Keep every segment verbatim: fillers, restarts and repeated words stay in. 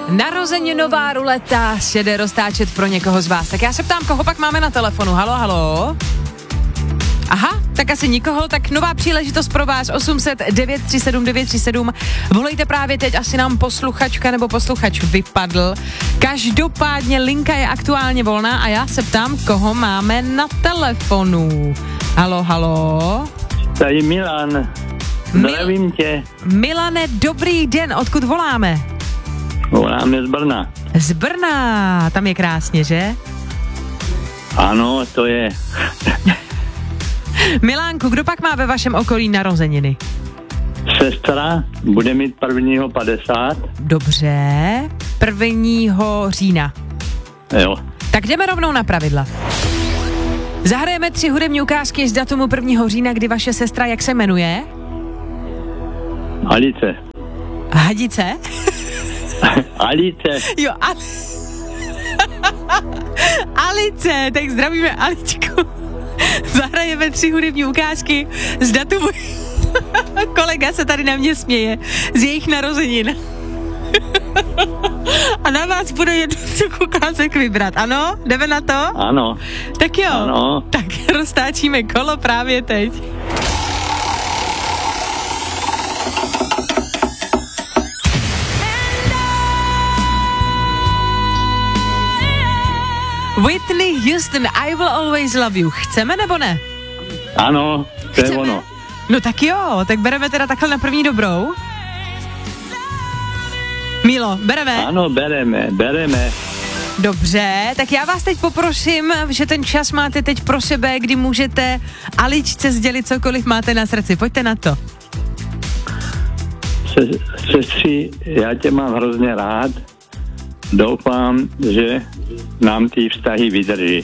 Narozeninová ruleta se jde roztáčet pro někoho z vás. Tak já se ptám, koho pak máme na telefonu. Halo, halo. Aha, tak asi nikoho, tak nová příležitost pro vás osm set devět tři sedm devět tři sedm. Volejte právě teď, asi nám posluchačka nebo posluchač vypadl. Každopádně linka je aktuálně volná a já se ptám, koho máme na telefonu. Halo, halo. Tady Milan. Zdravím Mil- tě. Milane, dobrý den, odkud voláme? Voláme z Brna. Z Brna, tam je krásně, že? Ano, to je. Milánku, kdo pak má ve vašem okolí narozeniny? Sestra bude mít prvního padesát. Dobře, prvního října. Jo. Tak jdeme rovnou na pravidla. Zahrajeme tři hudební ukázky z datumu prvního října, kdy vaše sestra, jak se jmenuje? Alice. Hadice? Alice. Jo, a... Alice, tak zdravíme Aličku. Zahrajeme tři hudební ukázky z datumu... Kolega se tady na mě směje z jejich narozenin. A na vás bude jednu z těch ukázek vybrat, ano? Jdeme na to? Ano. Tak jo, Ano. tak roztáčíme kolo právě teď. Whitney Houston, I Will Always Love You. Chceme nebo ne? Ano, to je Chceme? ono. No tak jo, tak bereme teda takhle na první dobrou. Milo, bereme? Ano, bereme, bereme. Dobře, tak já vás teď poprosím, že ten čas máte teď pro sebe, kdy můžete Aličce sdělit cokoliv máte na srdci. Pojďte na to. Se, sestři, já tě mám hrozně rád. Doufám, že nám ty vztahy vydrží.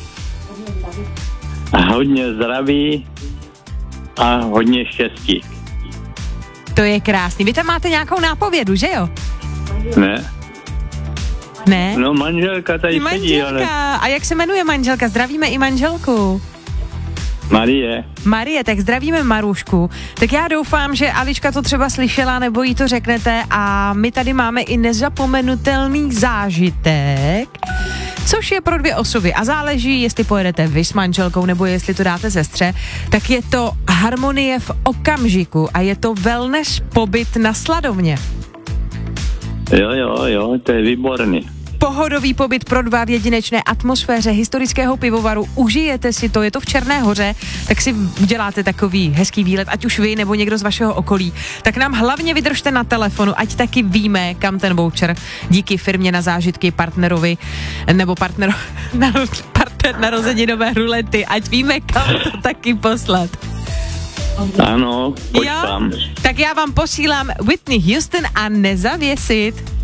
A hodně zdraví a hodně štěstí. To je krásný. Vy tam máte nějakou nápovědu, že jo? Ne? Ne? No manželka tady Ty sedí, ale... manželka. A jak se jmenuje manželka? Zdravíme i manželku. Marie. Marie, tak zdravíme Marušku. Tak já doufám, že Alička to třeba slyšela, nebo jí to řeknete a my tady máme i nezapomenutelný zážitek, což je pro dvě osoby a záleží, jestli pojedete vy s manželkou, nebo jestli to dáte sestře, tak je to harmonie v okamžiku a je to wellness pobyt na Sladovně. Jo, jo, jo, to je výborný. Pohodový pobyt pro dva v jedinečné atmosféře historického pivovaru. Užijete si to, je to v Černé Hoře, tak si uděláte takový hezký výlet, ať už vy nebo někdo z vašeho okolí. Tak nám hlavně vydržte na telefonu, ať taky víme, kam ten voucher díky firmě na zážitky partnerovi nebo partner, na, partner narozeninové rulety, ať víme, kam to taky poslat. Ano, pojď Jo? tam. Tak já vám posílám Whitney Houston a Nezavěsit.